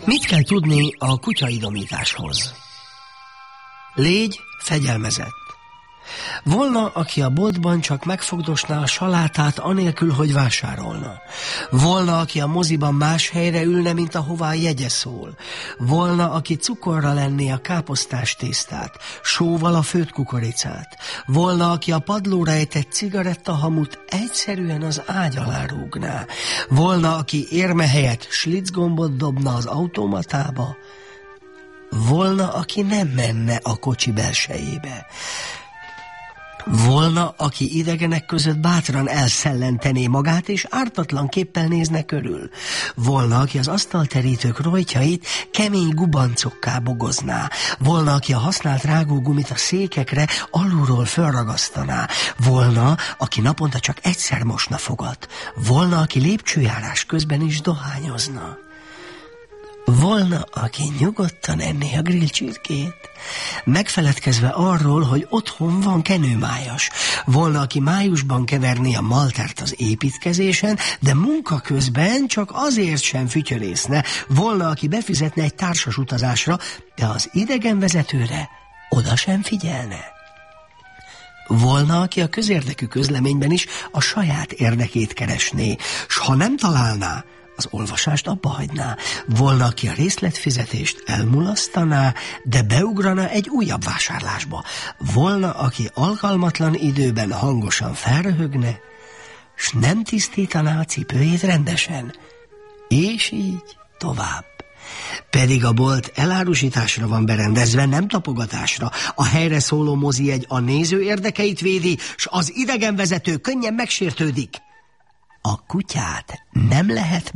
Mit kell tudni a kutyaidomításhoz? Légy fegyelmezett. Volna, aki a boltban csak megfogdosná a salátát anélkül, hogy vásárolna. Volna, aki a moziban más helyre ülne, mint ahová a jegye szól. Volna, aki cukorra lenné a káposztás tésztát, sóval a főtt kukoricát. Volna, aki a padlóra ejtett cigarettahamut egyszerűen az ágy alá rúgná. Volna, aki érme helyett slicgombot dobna az automatába. Volna, aki nem menne a kocsi belsejébe. Volna, aki idegenek között bátran elszellentené magát, és ártatlan képpel nézne körül. Volna, aki az asztalterítők rojtjait kemény gubancokká bogozná. Volna, aki a használt rágógumit a székekre alulról fölragasztaná. Volna, aki naponta csak egyszer mosna fogat. Volna, aki lépcsőjárás közben is dohányozna. Volna, aki nyugodtan enné a grillcsirkét, megfeledkezve arról, hogy otthon van kenőmájas. Volna, aki májusban keverné a maltert az építkezésen, de munka közben csak azért sem fütyörészne. Volna, aki befizetne egy társas utazásra, de az idegenvezetőre oda sem figyelne. Volna, aki a közérdekű közleményben is a saját érdekét keresné, s ha nem találná, az olvasást abba hagyná. Volna, aki a részletfizetést elmulasztaná, de beugrana egy újabb vásárlásba. Volna, aki alkalmatlan időben hangosan felröhögne, s nem tisztítaná a cipőjét rendesen. És így tovább. Pedig a bolt elárusításra van berendezve, nem tapogatásra. A helyre szóló mozijegy a néző érdekeit védi, s az idegenvezető könnyen megsértődik. A kutyát nem lehet